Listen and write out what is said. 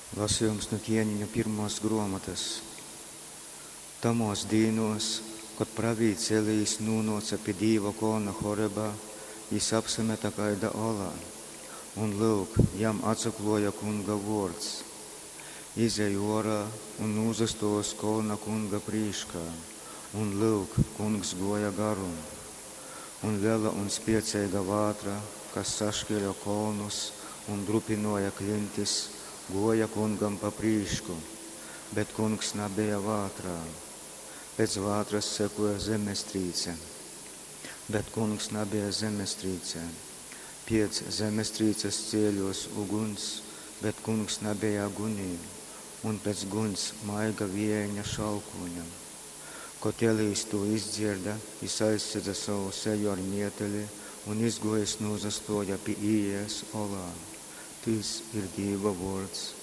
Lasījums no Ķēniņa pirmās grāmatas. Tamos dīnos, kad pravīts Elijas nūnoca pie Dīva kolna Horebā, jis apsameta kaida olā, un lūk, jam atsakloja kunga vārds. Izej orā un uzastos kolna kunga prīškā, un lūk, kungs goja garum. Un liela un spiecīga vātra, kas sašķēla kolnus un drupinoja klintis, goja kungam pa prīšku, bet kungs nebija vātrā. Pēc vātras sekoja zemestrīce, bet kungs nebija zemestrīcē. Pēc zemestrīces cēļos uguns, bet kungs nebija gunī, un pēc guns maiga vieņa šalkuņa. Kad Elijs to izdzirda, jis aizsedza savu seju ar mieteli un izgojis nozastoja pie ieejas olā. Tas ir Dieva vārds.